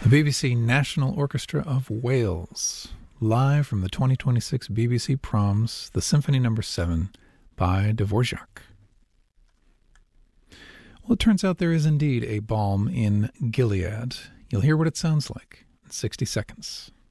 The BBC National Orchestra of Wales, live from the 2026 BBC Proms, the Symphony No. 7 by Dvorak. Well, it turns out there is indeed a balm in Gilead. You'll hear what it sounds like in 60 seconds.